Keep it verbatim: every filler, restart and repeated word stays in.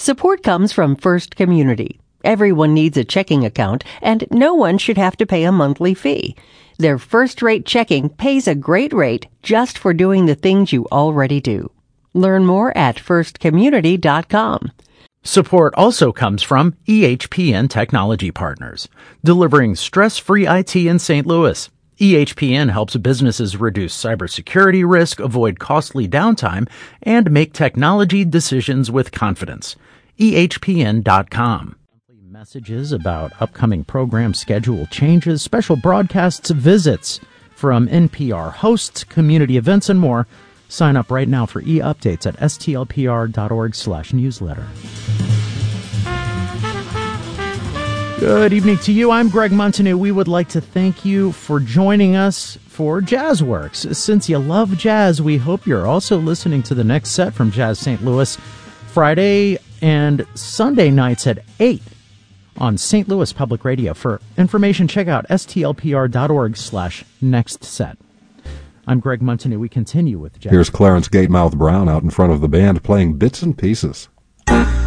Support comes from First Community. Everyone needs a checking account, and no one should have to pay a monthly fee. Their first-rate checking pays a great rate just for doing the things you already do. Learn more at first community dot com. Support also comes from E H P N Technology Partners, delivering stress-free I T in Saint Louis. E H P N helps businesses reduce cybersecurity risk, avoid costly downtime, and make technology decisions with confidence. E H P N dot com. Messages about upcoming program schedule changes, special broadcasts, visits from N P R hosts, community events, and more. Sign up right now for e-updates at s t l p r dot org slash newsletter. Good evening to you. I'm Greg Montague. We would like to thank you for joining us for JazzWorks. Since you love jazz, we hope you're also listening to the next set from Jazz Saint Louis, Friday and Sunday nights at eight on Saint Louis Public Radio. For information, check out s t l p r dot org slash next set. I'm Greg Montague. We continue with jazz. Here's Clarence Gatemouth Brown out in front of the band playing Bits and Pieces.